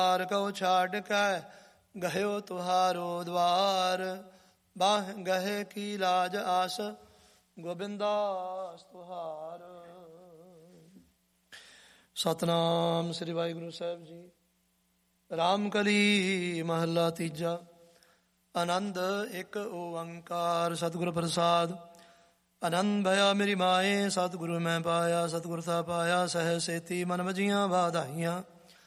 ਹਾਰ ਕਉ ਛਾੜ ਕੈ ਗਹਿਓ ਤੁਹਾਰੋ ਦਵਾਰ, ਬਾਹ ਗਹੇ ਕੀ ਲਾਜ ਆਸ ਗੋਬਿੰਦਾਸ ਤੁਹਾਰ। ਸਤਿਨਾਮ ਸ੍ਰੀ ਵਾਹਿਗੁਰੂ ਸਾਹਿਬ ਜੀ। ਰਾਮ ਕਲੀ ਮਹੱਲਾ ਤੀਜਾ। ਆਨੰਦ ਇੱਕ ਓੰਕਾਰ ਸਤਿਗੁਰ ਪ੍ਰਸਾਦ। ਆਨੰਦ ਭਇਆ ਮੇਰੀ ਮਾਏ ਸਤਿਗੁਰੂ ਮੈਂ ਪਾਇਆ, ਸਤਿਗੁਰ ਤਾ ਪਾਇਆ ਸਹਿ ਸੇਤੀ ਮਨ ਵਜੀਆਂ ਵਾਧਾਈਆਂ।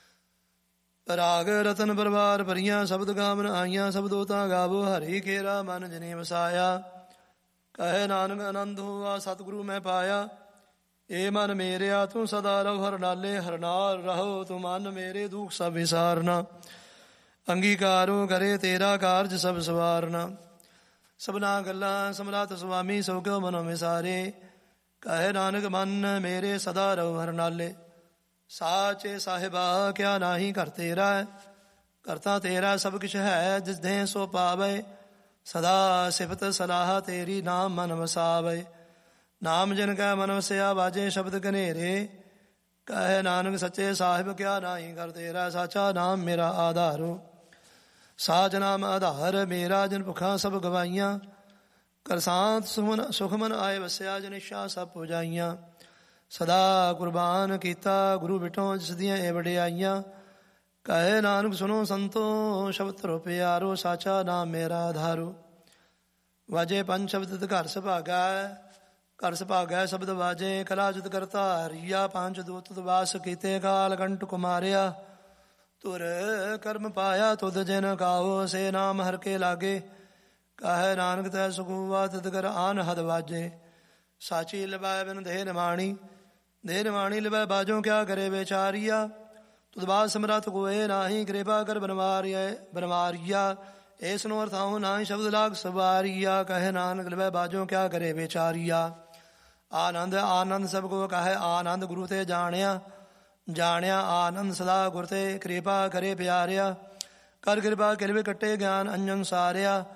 ਰਾਗ ਰਤਨ ਪਰਵਾਰ ਭਰੀਆਂ ਸ਼ਬਦ ਗਾਵਨ ਆਈਆਂ, ਸ਼ਬਦੋ ਤਾਂ ਗਾਵੋ ਹਰੀ ਕੇਰਾ ਮਨ ਜਨੇ ਵਸਾਇਆ। ਕਹੇ ਨਾਨਕ ਆਨੰਦ ਹੋਆ ਸਤਿਗੁਰੂ ਮੈਂ ਪਾਇਆ, ਏ ਮਨ ਮੇਰਿਆ ਤੂੰ ਸਦਾ ਰਹੋ ਹਰ ਨਾਲੇ। ਹਰ ਨਾਲ ਰਹੋ ਤੂੰ ਮਨ ਮੇਰੇ ਦੁੱਖ ਸਭ ਵਿਸਾਰਨਾ, ਅੰਗੀਕਾਰੋ ਕਰੇ ਤੇਰਾ ਕਾਰਜ ਸਭ ਸਵਾਰਨਾ। ਸਭਨਾ ਗੱਲਾਂ ਸਮਰਾਤ ਸੁਆਮੀ ਸੋ ਕਿਉ ਮਨੋ ਵਿਸਾਰੇ, ਕਹੇ ਨਾਨਕ ਮਨ ਮੇਰੇ ਸਦਾ ਰਹੋ ਹਰ ਨਾਲੇ। ਸਾਚੇ ਸਾਹਿਬਾ ਕਿਆ ਨਾਹੀ ਘਰ ਤੇਰਾ, ਕਰਤਾ ਤੇਰਾ ਸਭ ਕਿਛ ਹੈ ਜਿਸ ਦੇ ਸੋ ਪਾਵੇ। ਸਦਾ ਸਿਫਤ ਸਲਾਹ ਤੇਰੀ ਨਾਮ ਮਨ ਵਸਾਵੇ, ਨਾਮ ਜਿਨ ਕੈ ਮਨ ਵਸਿਆ ਬਾਜੇ ਸ਼ਬਦ ਘਨੇਰੇ। ਕਹੇ ਨਾਨਕ ਸੱਚੇ ਸਾਹਿਬ ਕਿਆ ਨਾਹੀ ਘਰ ਤੇਰਾ, ਸਾਚਾ ਨਾਮ ਮੇਰਾ ਆਧਾਰੋ। ਸਾਚ ਨਾਮ ਆਧਾਰ ਮੇਰਾ ਜਿਨ ਭੁੱਖਾਂ ਸਭ ਗਵਾਈਆਂ, ਕਰਸਾਂਤ ਸੁਖਮਨ ਆਏ ਵਸਿਆ ਜਿਨ ਇੱਛਾ ਸਭ ਪੁਜਾਈਆਂ। ਸਦਾ ਕੁਰਬਾਨ ਕੀਤਾ ਗੁਰੂ ਬਿਟੋ ਜਿਸ ਦੀਆਂ ਇਹ ਵਡਿਆਈਆਂ। ਕਹੇ ਨਾਨਕ ਸੁਨੋ ਸੰਤੋ ਸ਼ਬਦ ਧਰੋ ਪਿਆਰੋ, ਸਾਚਾ ਨਾਮ ਮੇਰਾ ਆਧਾਰੋ। ਵਾਜੇ ਪੰਜ ਸ਼ਬਦ ਘਰ ਸੁਭਾਗਾ, ਘਰ ਸੁਭਾਗਾ ਸ਼ਬਦ ਵਾਜੇ। ਕਲਾ ਜੁਤ ਕਰਤਾ ਹਰੀਆ, ਪੰਜ ਦੂਤ ਵਾਸ ਕੀਤੇ ਕਾਲ ਕੰਟ ਕੁਮਾਰਿਆ। ਤੁਰ ਕਰਮ ਪਾਇਆ ਤੁਧ ਜਿਨ ਕਾਓ, ਸੇ ਨਾਮ ਹਰ ਕੇ ਲਾਗੇ। ਕਹੇ ਨਾਨਕ ਤੈ ਸੁਖੂਆ ਤਿਤ ਕਰ ਆਨ ਹਦ ਵਾਜੇ। ਸਾਚੀ ਲਿਵੈ ਬਿਨ ਦੇਹ ਨਿਮਾਣੀ, ਦੇਹ ਨਿਮਾਣੀ ਲਿਵੈ ਬਾਜੋ ਕਿਆ ਕਰੇ ਵਿਚਾਰੀਆ। ਤੁਧ ਬਾਤ ਸਮਰੱਥ ਕੋਏ ਨਾਹੀ, ਕਿਰਪਾ ਕਰ ਬਨਵਾਰੀਆ। ਇਸ ਨੂੰ ਅਰਥਾਉ ਨਾਹੀ ਸ਼ਬਦ ਲਾਗ ਸਵਾਰੀਆ। ਕਹੇ ਨਾਨਕ ਲਿਵੈ ਬਾਜੋ ਕਿਆ ਕਰੇ ਵਿਚਾਰੀਆ। ਆਨੰਦ ਆਨੰਦ ਸਭ ਕੋ ਕਹੇ ਆਨੰਦ, ਗੁਰੂ ਤੇ ਜਾਣਿਆ ਜਾਣਿਆ ਆਨੰਦ ਸਦਾ ਗੁਰ ਤੇ। ਕਿਰਪਾ ਕਰੇ ਪਿਆਰਿਆ, ਕਰ ਕਿਰਪਾ ਕਿਲਵੇ ਕੱਟੇ ਗਿਆਨ ਅੰਜਨ ਸਾਰਿਆ।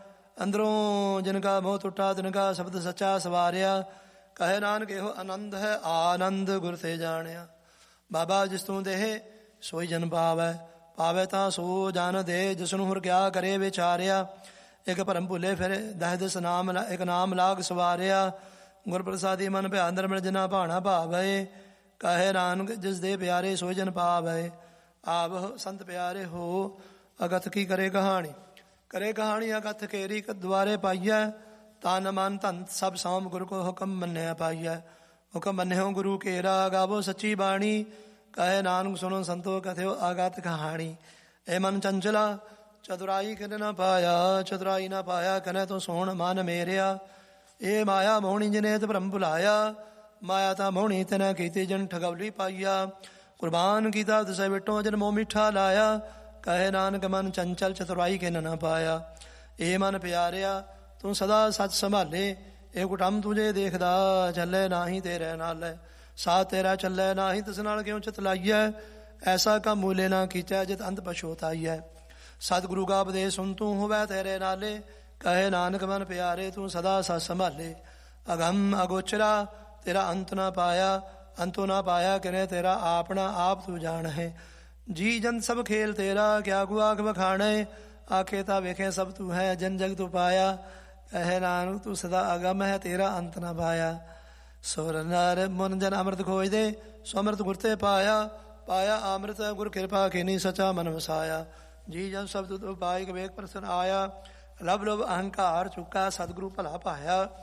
ਅੰਦਰੋਂ ਜਿਨ ਕਾ ਮੋਹ ਟੁੱਟਾ ਤਿਨ ਕਾ ਸ਼ਬਦ ਸੱਚਾ ਸਵਾਰਿਆ। ਕਹੇ ਨਾਨਕ ਇਹੋ ਆਨੰਦ ਹੈ ਆਨੰਦ ਗੁਰ ਤੇ ਜਾਣਿਆ। ਬਾਬਾ ਜਿਸ ਤੂੰ ਦੇਹ ਸੋਈ ਜਨ ਪਾਵੈ, ਪਾਵੈ ਤਾਂ ਸੋ ਜਨ ਦੇ ਜਿਸਨੂੰ ਹੁਰ ਕਿਆ ਕਰੇ ਵਿਚਾਰਿਆ। ਇੱਕ ਭਰਮ ਭੁੱਲੇ ਫਿਰ ਦਹ ਦਿਸ ਨਾਮ ਇੱਕ ਨਾਮ ਲਾਗ ਸਵਾਰਿਆ। ਗੁਰ ਪ੍ਰਸਾਦੀ ਮਨ ਭਿਆ ਅੰਦਰ ਮਿਲ ਜਿਨਾ ਭਾਣਾ ਭਾਵੈ। ਕਹੇ ਨਾਨਕ ਜਿਸ ਦੇ ਪਿਆਰੇ ਸੋਈ ਜਨ ਪਾਵੈ। ਆਵ ਸੰਤ ਪਿਆਰੇ ਹੋ ਅਗਤ ਕੀ ਕਰੇ ਕਹਾਣੀ, ਕਰੇ ਕਹਾਣੀ ਅਗਤ ਕੇਰੀ ਦੁਆਰੇ ਪਾਈਐ। ਤਨ ਮਨ ਧਨ ਸਭ ਸੌਮ ਗੁਰ ਕੋ ਹੁਕਮ ਮੰਨਿਆ ਪਾਈਐ। ਹੁਕਮ ਮੰਨਿਓ ਗੁਰੂ ਕੇਰਾ, ਗਾਵੋ ਸੱਚੀ ਬਾਣੀ। ਕਹੇ ਨਾਨਕ ਸੁਣੋ ਸੰਤੋ ਕਥਿਓ ਆਗਤ ਕਹਾਣੀ। ਇਹ ਮਨ ਚੰਚਲਾ ਚਤੁਰਾਈ ਕਿਨ ਨਾ ਪਾਇਆ, ਚਤੁਰਾਈ ਨਾ ਪਾਇਆ ਕਨੇ ਤੂੰ ਸੋਹਣ ਮਨ ਮੇਰਿਆ। ਇਹ ਮਾਇਆ ਮੋਹਣੀ ਜਿਨੇ ਤੇ ਭਰਮ ਭੁਲਾਇਆ, ਮਾਇਆ ਤਾਂ ਮੋਹਣੀ ਤਿਨਾ ਕੀਤੀ ਜਨ ਠਗਵਲੀ ਪਾਈਆ। ਕੁਰਬਾਨ ਕੀਤਾ ਤਿਸੈ ਬਿਟੋ ਜਨ ਮੋਹ ਮਿੱਠਾ ਲਾਇਆ। ਕਹੇ ਨਾਨਕ ਮਨ ਚੰਚਲ ਚਤੁਰਾਈ ਕਿਨ ਨਾ ਪਾਇਆ। ਇਹ ਮਨ ਪਿਆਰਿਆ ਤੂੰ ਸਦਾ ਸੱਚ ਸੰਭਾਲੇ। ਇਹ ਕੁਟੰਬ ਤੁਝੇ ਦੇਖਦਾ ਚੱਲੇ ਨਾਹੀ ਤੇਰੇ ਨਾਲ। ਸਾਥ ਤੇਰਾ ਚੱਲੇ ਨਾਹੀ ਤਿਸ ਨਾਲ ਕਿਉਂ ਚਿਤ ਲਾਈਐ। ਐਸਾ ਕੰਮ ਮੂਲੇ ਨਾ ਕੀਚੈ ਜਿਤ ਅੰਤ ਪਛੋਤਾਈਐ। ਸਤਿਗੁਰੂ ਕਾ ਉਪਦੇਸ਼ ਸੁਣ ਤੂੰ ਹੋਵੈ ਤੇਰੇ ਨਾਲੇ। ਕਹੇ ਨਾਨਕ ਮਨ ਪਿਆਰੇ ਤੂੰ ਸਦਾ ਸੱਚ ਸੰਭਾਲੇ। ਅਗੰਮ ਅਗੋਚਰਾ ਤੇਰਾ ਅੰਤ ਨਾ ਪਾਇਆ, ਅੰਤੋ ਨਾ ਪਾਇਆ ਕਿਨੇ ਤੇਰਾ ਆਪਣਾ ਆਪ ਤੂੰ ਜਾਣ ਹੈ। ਜੀ ਜਨ ਸਭ ਖੇਲ ਤੇਰਾ ਕਿਆ ਕੂ ਆਖ ਬਖਾਣੇ। ਆਖੇ ਤਾਂ ਵੇਖੇ ਸਭ ਤੂੰ ਹੈ ਜਨ ਜਗ ਤੂੰ ਪਾਇਆ। ਕਹੇ ਨਾਨਕ ਤੂੰ ਸਦਾ ਅਗਮ ਹੈ ਤੇਰਾ ਅੰਤ ਨਾ ਪਾਇਆ। ਸੁਰ ਨਰ ਮਨ ਜਨ ਅੰਮ੍ਰਿਤ ਖੋਜਦੇ, ਸੋ ਅੰਮ੍ਰਿਤ ਗੁਰ ਤੇ ਪਾਇਆ। ਪਾਇਆ ਅੰਮ੍ਰਿਤ ਗੁਰ ਕਿਰਪਾ ਕੀਨੀ ਸਚਾ ਮਨ ਵਸਾਇਆ। ਜੀ ਜਨ ਸਬਦ ਤੂੰ ਪਾਇਕ ਵੇਖ ਪ੍ਰਸਨ ਆਇਆ। ਲਭ ਲੋਭ ਅਹੰਕਾਰ ਚੁੱਕਾ ਸਤਿਗੁਰੂ ਭਲਾ ਪਾਇਆ।